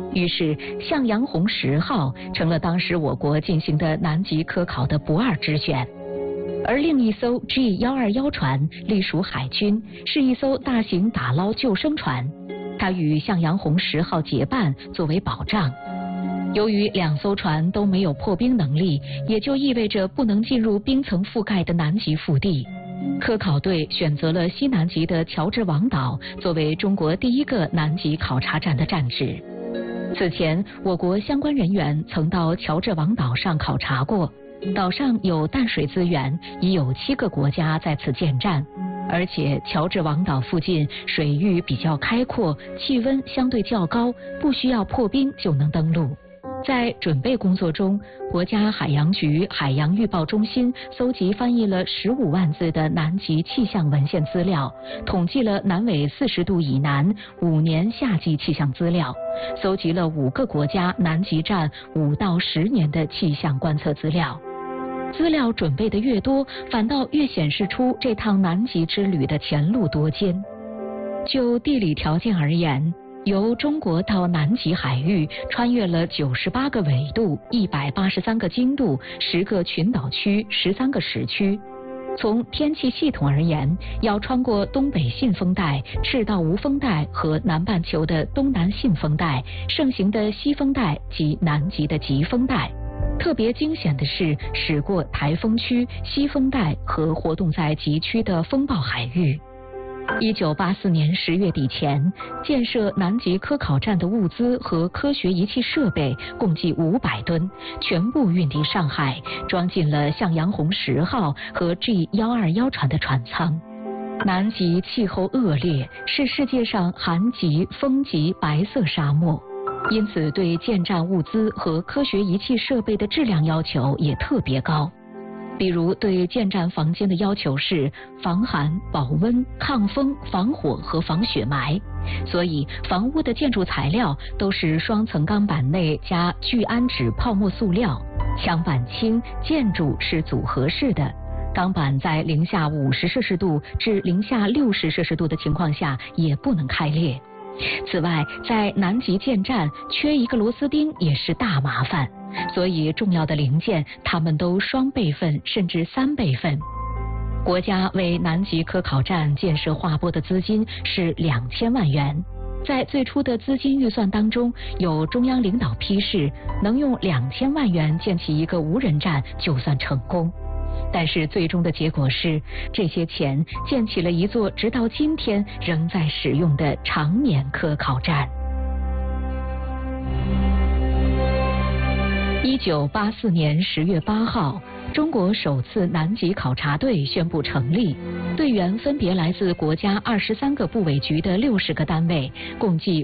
于是向阳红10号成了当时我国进行的南极科考的不二之选。而另一艘 G121 船隶属海军，是一艘大型打捞救生船，它与向阳红10号结伴作为保障。由于2艘船都没有破冰能力，也就意味着不能进入冰层覆盖的南极腹地。科考队选择了西南极的乔治王岛作为中国第一个南极考察站的站址。此前，我国相关人员曾到乔治王岛上考察过。岛上有淡水资源，已有7个国家在此建站，而且乔治王岛附近水域比较开阔，气温相对较高，不需要破冰就能登陆。在准备工作中，国家海洋局海洋预报中心搜集翻译了15万字的南极气象文献资料，统计了南纬40度以南5年夏季气象资料，搜集了5个国家南极站5到10年的气象观测资料。资料准备的越多，反倒越显示出这趟南极之旅的前路多艰。就地理条件而言，由中国到南极海域穿越了98个纬度、183个经度、10个群岛区、13个时区。从天气系统而言，要穿过东北信风带、赤道无风带和南半球的东南信风带、盛行的西风带及南极的极风带。特别惊险的是，驶过台风区、西风带和活动在极区的风暴海域。1984年10月底前，建设南极科考站的物资和科学仪器设备共计500吨，全部运抵上海，装进了向阳红10号和 G121 船的船舱。南极气候恶劣，是世界上寒极、风极白色沙漠。因此，对建站物资和科学仪器设备的质量要求也特别高。比如，对建站房间的要求是防寒、保温、抗风、防火和防雪霾。所以，房屋的建筑材料都是双层钢板内加聚氨酯泡沫塑料，墙板轻，建筑是组合式的。钢板在零下50摄氏度至零下60摄氏度的情况下也不能开裂。此外，在南极建站缺一个螺丝钉也是大麻烦，所以重要的零件它们都双备份甚至3备份。国家为南极科考站建设划拨的资金是2000万元，在最初的资金预算当中，有中央领导批示，能用2000万元建起一个无人站就算成功。但是最终的结果是，这些钱建起了一座直到今天仍在使用的常年科考站。1984年10月8号，中国首次南极考察队宣布成立，队员分别来自国家23个部委局的60个单位，共计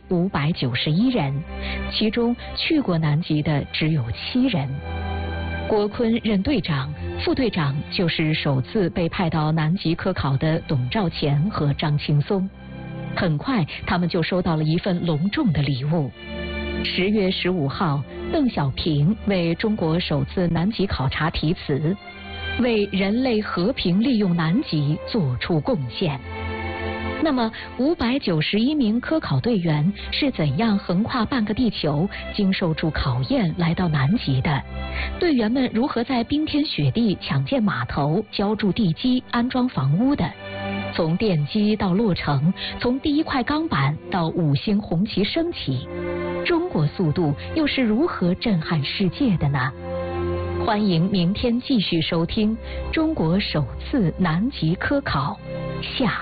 591人，其中去过南极的只有7人。郭坤任队长，副队长就是首次被派到南极科考的董兆乾和张青松。很快，他们就收到了一份隆重的礼物。10月15号，邓小平为中国首次南极考察题词，为人类和平利用南极做出贡献。那么591名科考队员是怎样横跨半个地球，经受住考验来到南极的？队员们如何在冰天雪地抢建码头、浇筑地基、安装房屋的？从奠基到落成，从第一块钢板到5星红旗升起，中国速度又是如何震撼世界的呢？欢迎明天继续收听《中国首次南极科考》下。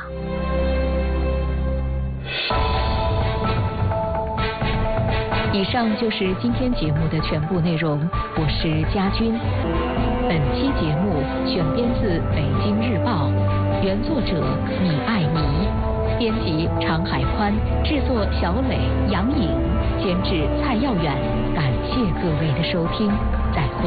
以上就是今天节目的全部内容，我是佳君。本期节目选编自《北京日报》，原作者米爱妮，编辑常海宽，制作小磊、杨颖，监制蔡耀远。感谢各位的收听，再会。